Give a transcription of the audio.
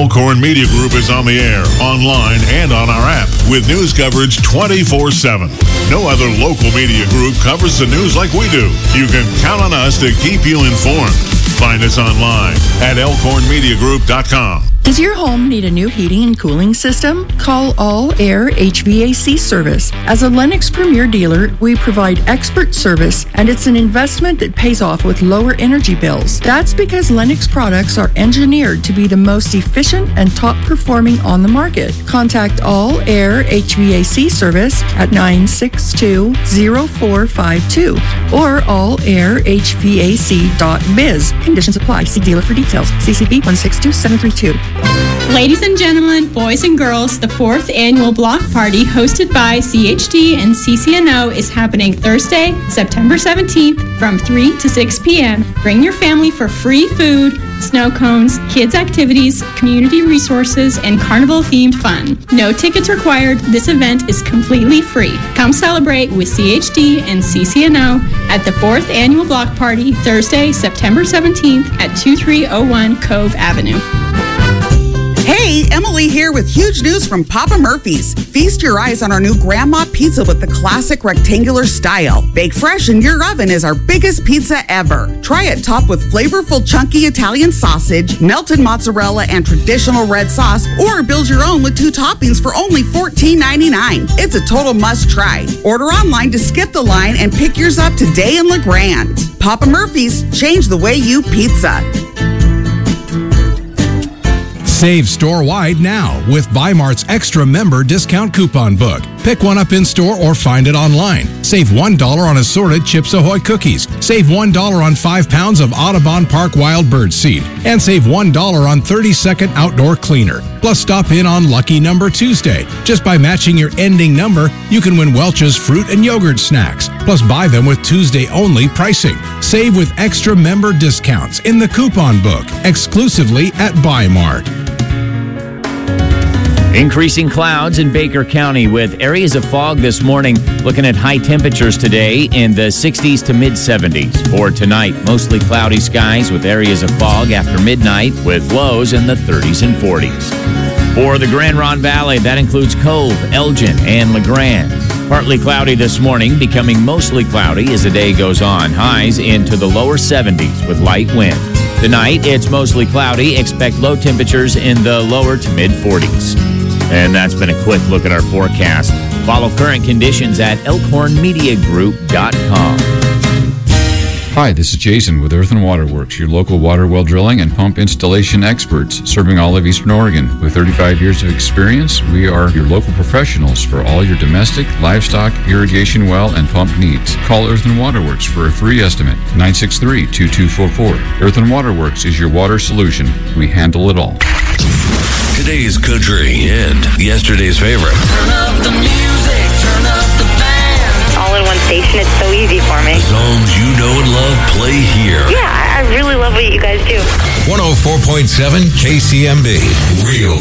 Elkhorn Media Group is on the air, online, and on our app with news coverage 24/7. No other local media group covers the news like we do. You can count on us to keep you informed. Find us online at elkhornmediagroup.com. Does your home need a new heating and cooling system? Call All Air HVAC Service. As a Lennox Premier dealer, we provide expert service, and it's an investment that pays off with lower energy bills. That's because Lennox products are engineered to be the most efficient and top performing on the market. Contact All Air HVAC Service at 962-0452 or allairhvac.biz. Conditions apply. See dealer for details. CCB 162732. Ladies and gentlemen, boys and girls, the 4th annual block party hosted by CHD and CCNO is happening Thursday, September 17th from 3 to 6 p.m. Bring your family for free food, snow cones, kids' activities, community resources, and carnival-themed fun. No tickets required. This event is completely free. Come celebrate with CHD and CCNO at the 4th annual block party Thursday, September 17th at 2301 Cove Avenue. Hey, Emily here with huge news from Papa Murphy's. Feast your eyes on our new Grandma Pizza with the classic rectangular style. Bake fresh in your oven is our biggest pizza ever. Try it topped with flavorful chunky Italian sausage, melted mozzarella, and traditional red sauce, or build your own with 2 toppings for only $14.99. It's a total must try. Order online to skip the line and pick yours up today in LeGrand. Papa Murphy's, change the way you pizza. Save store-wide now with Bi-Mart's Extra Member Discount Coupon Book. Pick one up in-store or find it online. Save $1 on assorted Chips Ahoy cookies. Save $1 on 5 pounds of Audubon Park Wild Bird Seed. And save $1 on 30-second outdoor cleaner. Plus, stop in on Lucky Number Tuesday. Just by matching your ending number, you can win Welch's fruit and yogurt snacks. Plus, buy them with Tuesday-only pricing. Save with extra member discounts in the coupon book, exclusively at Bi-Mart. Increasing clouds in Baker County with areas of fog this morning. Looking at high temperatures today in the 60s to mid-70s. For tonight, mostly cloudy skies with areas of fog after midnight with lows in the 30s and 40s. For the Grand Ronde Valley, that includes Cove, Elgin, and LeGrand. Partly cloudy this morning, becoming mostly cloudy as the day goes on. Highs into the lower 70s with light winds. Tonight, it's mostly cloudy. Expect low temperatures in the lower to mid-40s. And that's been a quick look at our forecast. Follow current conditions at elkhornmediagroup.com. Hi, this is Jason with Earth and Water Works, your local water well drilling and pump installation experts serving all of Eastern Oregon. With 35 years of experience, we are your local professionals for all your domestic, livestock, irrigation well, and pump needs. Call Earth and Water Works for a free estimate, 963-2244. Earth and Water Works is your water solution. We handle it all. Today's country and yesterday's favorite. Turn up the music, turn up the band. All in one station, it's so easy for me. The songs you know and love play here. Yeah, I really love what you guys do. 104.7 KCMB. Real